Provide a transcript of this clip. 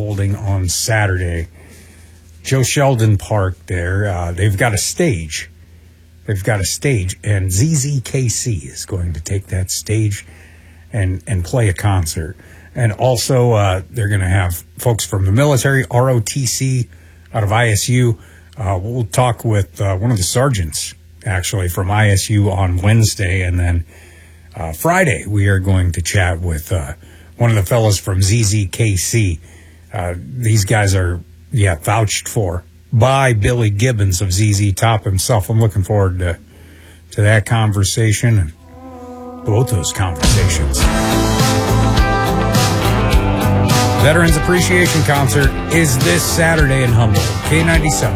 holding on Saturday. Joe Sheldon Park there. They've got a stage. And ZZKC is going to take that stage and play a concert. And also, they're going to have folks from the military, ROTC, out of ISU. We'll talk with one of the sergeants, actually, from ISU on Wednesday. And then Friday, we are going to chat with one of the fellows from ZZKC. These guys are, vouched for by Billy Gibbons of ZZ Top himself. I'm looking forward to that conversation and both those conversations. Veterans Appreciation Concert is this Saturday in Humboldt. K97.